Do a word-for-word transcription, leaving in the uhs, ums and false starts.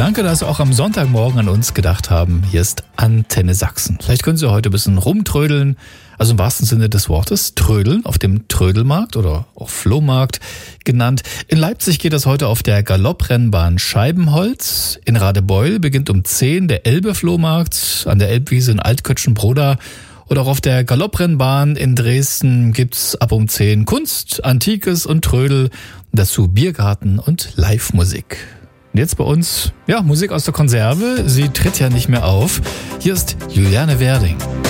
Danke, dass Sie auch am Sonntagmorgen an uns gedacht haben. Hier ist Antenne Sachsen. Vielleicht können Sie heute ein bisschen rumtrödeln, also im wahrsten Sinne des Wortes, trödeln auf dem Trödelmarkt oder auch Flohmarkt genannt. In Leipzig geht es heute auf der Galopprennbahn Scheibenholz. In Radebeul beginnt um zehn der Elbe-Flohmarkt an der Elbwiese in Altkötschenbroda. Oder auch auf der Galopprennbahn in Dresden gibt's ab um zehn Kunst, Antikes und Trödel, dazu Biergarten und Live-Musik. Und jetzt bei uns, ja, Musik aus der Konserve. Sie tritt ja nicht mehr auf. Hier ist Juliane Werding.